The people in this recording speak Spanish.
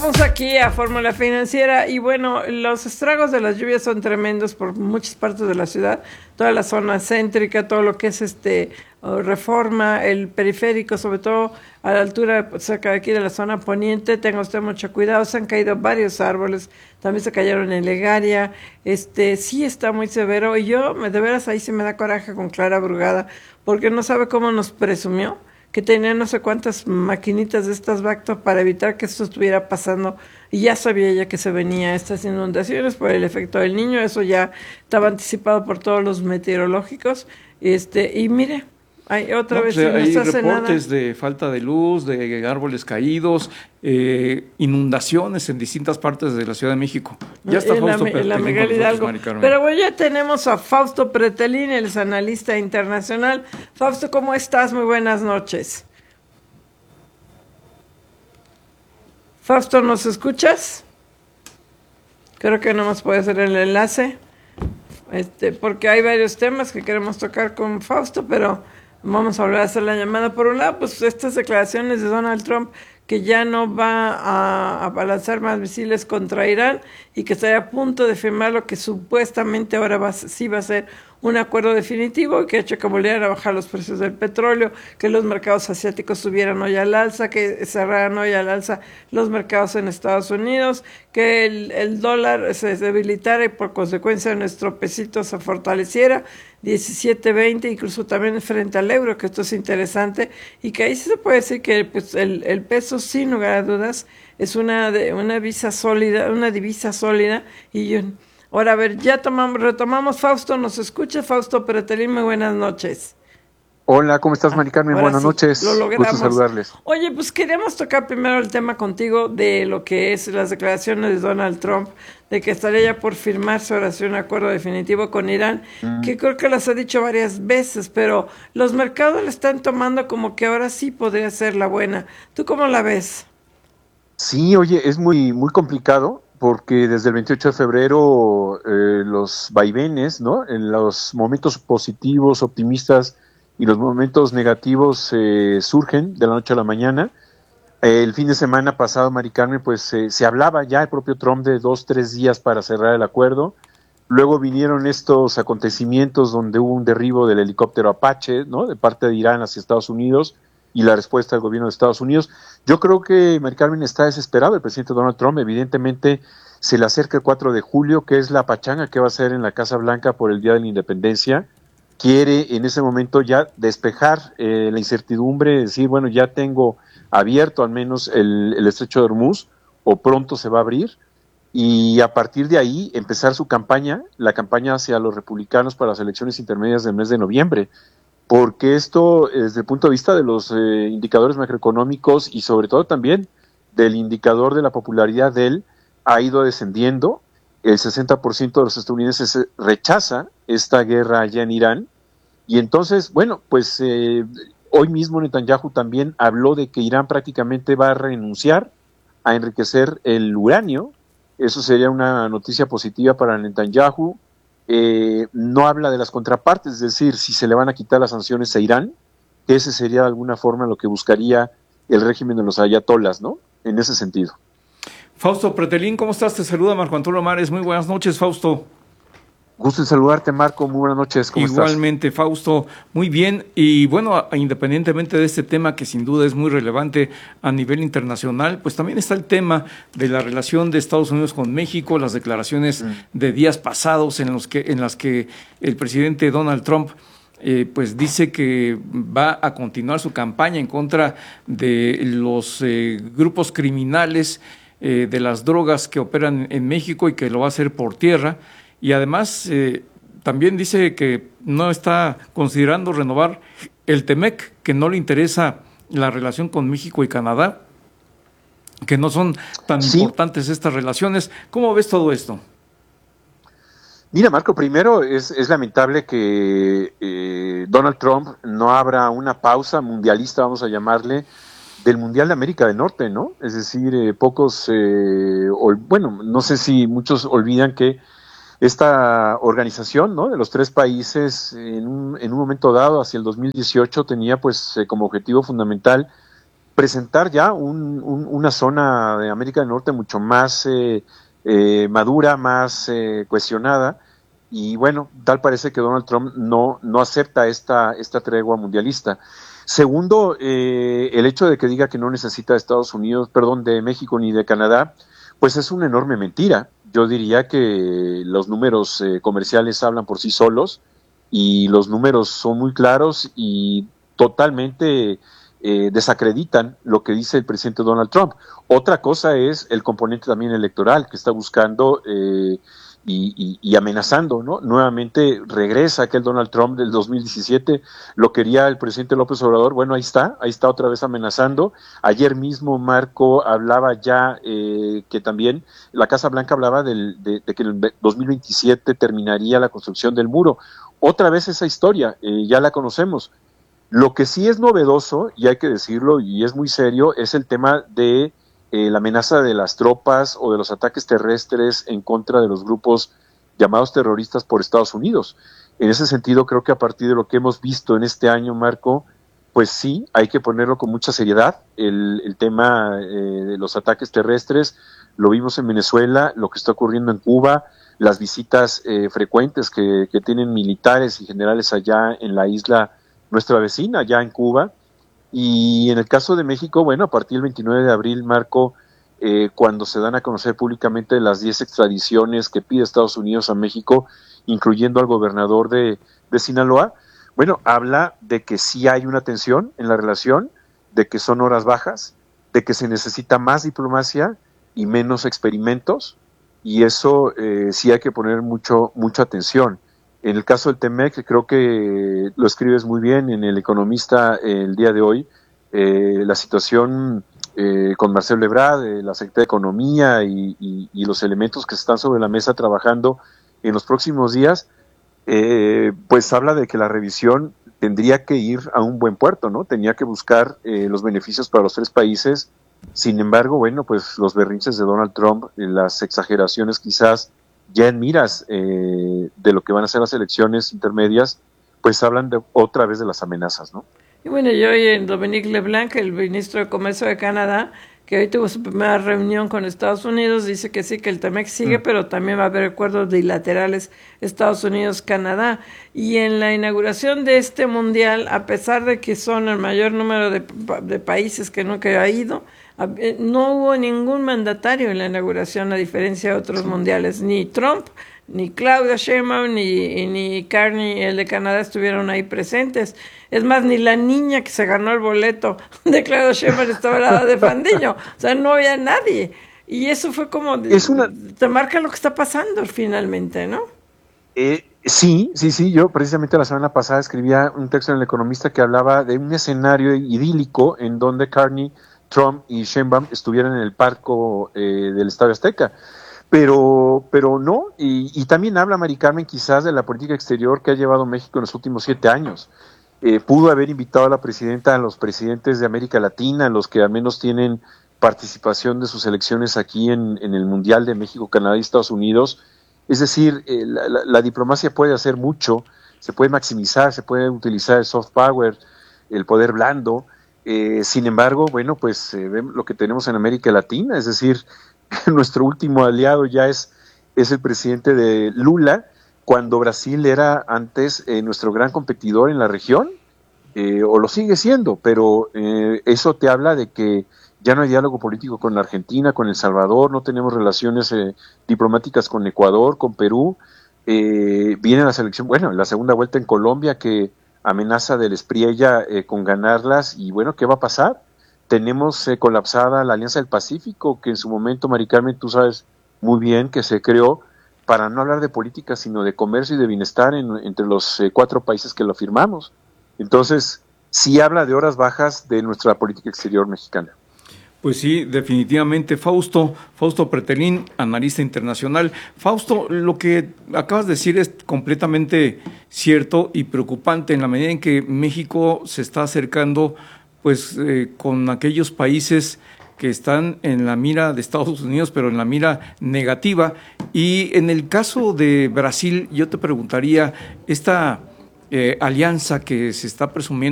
Estamos aquí a Fórmula Financiera y bueno, los estragos de las lluvias son tremendos por muchas partes de la ciudad, toda la zona céntrica, todo lo que es Reforma, el periférico, sobre todo a la altura cerca de aquí de la zona poniente. Tenga usted mucho cuidado, se han caído varios árboles, también se cayeron en Legaria, sí está muy severo y yo de veras ahí se me da coraje con Clara Brugada, porque no sabe cómo nos presumió que tenía no sé cuántas maquinitas de estas Bacto para evitar que esto estuviera pasando, y ya sabía ella que se venía estas inundaciones por el efecto del Niño. Eso ya estaba anticipado por todos los meteorológicos, y mire, hay otra No, vez pues, y no hay se hace nada. reportes de falta de luz, de árboles caídos, inundaciones en distintas partes de la Ciudad de México. Ya está Fausto En la Pretelín Miguel con nosotros, Hidalgo. Mari Carmen. Pero bueno, ya tenemos a Fausto Pretelín, el analista internacional. Fausto, ¿cómo estás? Muy buenas noches. Fausto, ¿nos escuchas? Creo que no nos puede hacer el enlace, porque hay varios temas que queremos tocar con Fausto, pero vamos a volver a hacer la llamada. Por un lado, pues estas declaraciones de Donald Trump, que ya no va a lanzar más misiles contra Irán y que está a punto de firmar lo que supuestamente ahora sí va a ser un acuerdo definitivo, que ha hecho que volvieran a bajar los precios del petróleo, que los mercados asiáticos subieran hoy al alza, que cerraran hoy al alza los mercados en Estados Unidos, que el dólar se debilitara y por consecuencia nuestro pesito se fortaleciera, 17.20, incluso también frente al euro, que esto es interesante, y que ahí sí se puede decir que pues el peso, sin lugar a dudas, es una divisa sólida, ahora, a ver, ya retomamos. Fausto, ¿nos escucha? Fausto Pretelín, muy buenas noches. Hola, ¿cómo estás, Mari Carmen? Buenas noches. Lo logramos. Gusto saludarles. Oye, pues queríamos tocar primero el tema contigo de lo que es las declaraciones de Donald Trump, de que estaría ya por firmarse ahora sí un acuerdo definitivo con Irán, que creo que las ha dicho varias veces, pero los mercados le están tomando como que ahora sí podría ser la buena. ¿Tú cómo la ves? Sí, oye, es muy complicado porque desde el 28 de febrero los vaivenes, ¿no? En los momentos positivos, optimistas y los momentos negativos surgen de la noche a la mañana. El fin de semana pasado, Mari Carmen, pues se hablaba ya el propio Trump de 2-3 días para cerrar el acuerdo. Luego vinieron estos acontecimientos donde hubo un derribo del helicóptero Apache, ¿no? De parte de Irán hacia Estados Unidos, y la respuesta del gobierno de Estados Unidos. Yo creo que Mari Carmen está desesperado. El presidente Donald Trump evidentemente se le acerca el 4 de julio, que es la pachanga que va a hacer en la Casa Blanca por el Día de la Independencia. Quiere en ese momento ya despejar la incertidumbre, decir, bueno, ya tengo abierto al menos el estrecho de Hormuz, o pronto se va a abrir, y a partir de ahí empezar su campaña, la campaña hacia los republicanos para las elecciones intermedias del mes de noviembre. Porque esto, desde el punto de vista de los indicadores macroeconómicos y sobre todo también del indicador de la popularidad de él, ha ido descendiendo. El 60% de los estadounidenses rechaza esta guerra allá en Irán, y entonces, bueno, pues hoy mismo Netanyahu también habló de que Irán prácticamente va a renunciar a enriquecer el uranio. Eso sería una noticia positiva para Netanyahu. No habla de las contrapartes, es decir, si se le van a quitar las sanciones a Irán, que ese sería de alguna forma lo que buscaría el régimen de los ayatolas, ¿no? En ese sentido. Fausto Pretelín, ¿cómo estás? Te saluda Marco Antonio Mares. Muy buenas noches, Fausto. Gusto en saludarte, Marco. Muy buenas noches. ¿Cómo estás? Igualmente, Fausto. Muy bien. Y bueno, independientemente de este tema que sin duda es muy relevante a nivel internacional, pues también está el tema de la relación de Estados Unidos con México, las declaraciones de días pasados en las que el presidente Donald Trump pues dice que va a continuar su campaña en contra de los grupos criminales de las drogas que operan en México, y que lo va a hacer por tierra. Y además también dice que no está considerando renovar el TEMEC, que no le interesa la relación con México y Canadá, que no son tan importantes estas relaciones. ¿Cómo ves todo esto? Mira, Marco, primero es lamentable que Donald Trump no abra una pausa mundialista, vamos a llamarle, del Mundial de América del Norte, ¿no? Es decir, no sé si muchos olvidan que esta organización, ¿no?, de los tres países en un momento dado, hacia el 2018, tenía pues como objetivo fundamental presentar ya una zona de América del Norte mucho más madura, más cuestionada, y bueno, tal parece que Donald Trump no acepta esta tregua mundialista. Segundo, el hecho de que diga que no necesita de México ni de Canadá, pues es una enorme mentira. Yo diría que los números comerciales hablan por sí solos, y los números son muy claros y totalmente desacreditan lo que dice el presidente Donald Trump. Otra cosa es el componente también electoral, que está buscando y amenazando, ¿no? Nuevamente regresa aquel Donald Trump del 2017, lo quería el presidente López Obrador, bueno, ahí está otra vez amenazando. Ayer mismo Marco hablaba ya que también la Casa Blanca hablaba de que en el 2027 terminaría la construcción del muro. Otra vez esa historia, ya la conocemos. Lo que sí es novedoso, y hay que decirlo, y es muy serio, es el tema de la amenaza de las tropas o de los ataques terrestres en contra de los grupos llamados terroristas por Estados Unidos. En ese sentido, creo que a partir de lo que hemos visto en este año, Marco, pues sí, hay que ponerlo con mucha seriedad, el tema de los ataques terrestres. Lo vimos en Venezuela, lo que está ocurriendo en Cuba, las visitas frecuentes que tienen militares y generales allá en la isla, nuestra vecina, allá en Cuba. Y en el caso de México, bueno, a partir del 29 de abril, Marco, cuando se dan a conocer públicamente las 10 extradiciones que pide Estados Unidos a México, incluyendo al gobernador de Sinaloa, bueno, habla de que sí hay una tensión en la relación, de que son horas bajas, de que se necesita más diplomacia y menos experimentos, y eso sí hay que poner mucha atención. En el caso del TEMEC, creo que lo escribes muy bien en El Economista el día de hoy, la situación con Marcelo Ebrard, la Secretaría de Economía y los elementos que están sobre la mesa trabajando en los próximos días, pues habla de que la revisión tendría que ir a un buen puerto, ¿no? Tenía que buscar los beneficios para los tres países. Sin embargo, bueno, pues los berrinches de Donald Trump, las exageraciones quizás ya en miras de lo que van a ser las elecciones intermedias, pues hablan otra vez de las amenazas, ¿no? Y bueno, yo oí en Dominique LeBlanc, el ministro de Comercio de Canadá, que hoy tuvo su primera reunión con Estados Unidos, dice que sí, que el TEMEC sigue, pero también va a haber acuerdos bilaterales Estados Unidos-Canadá. Y en la inauguración de este mundial, a pesar de que son el mayor número de países que nunca ha ido, no hubo ningún mandatario en la inauguración, a diferencia de otros mundiales. Ni Trump, ni Claudia Sheinbaum, ni Carney, el de Canadá, estuvieron ahí presentes. Es más, ni la niña que se ganó el boleto de Claudia Sheinbaum estaba al lado de Fandiño. O sea, no había nadie. Y eso fue como... te marca lo que está pasando finalmente, ¿no? Sí. Yo precisamente la semana pasada escribía un texto en El Economista que hablaba de un escenario idílico en donde Carney, Trump y Sheinbaum estuvieran en el palco del Estadio Azteca. Pero no, y también habla Mari Carmen quizás de la política exterior que ha llevado México en los últimos 7 años. Pudo haber invitado a la presidenta a los presidentes de América Latina, los que al menos tienen participación de sus elecciones aquí en el Mundial de México, Canadá y Estados Unidos. Es decir, la diplomacia puede hacer mucho, se puede maximizar, se puede utilizar el soft power, el poder blando. Sin embargo, bueno, pues vemos lo que tenemos en América Latina, es decir, nuestro último aliado ya es el presidente de Lula, cuando Brasil era antes nuestro gran competidor en la región, o lo sigue siendo, pero eso te habla de que ya no hay diálogo político con la Argentina, con El Salvador, no tenemos relaciones diplomáticas con Ecuador, con Perú. Viene la selección, bueno, la segunda vuelta en Colombia, que amenaza del Espriella con ganarlas, y bueno, ¿qué va a pasar? Tenemos colapsada la Alianza del Pacífico, que en su momento, Mari Carmen, tú sabes muy bien que se creó para no hablar de política, sino de comercio y de bienestar entre los 4 países que lo firmamos. Entonces, sí habla de horas bajas de nuestra política exterior mexicana. Pues sí, definitivamente. Fausto Pretelín, analista internacional. Fausto, lo que acabas de decir es completamente cierto y preocupante en la medida en que México se está acercando pues con aquellos países que están en la mira de Estados Unidos, pero en la mira negativa. Y en el caso de Brasil, yo te preguntaría, esta alianza que se está presumiendo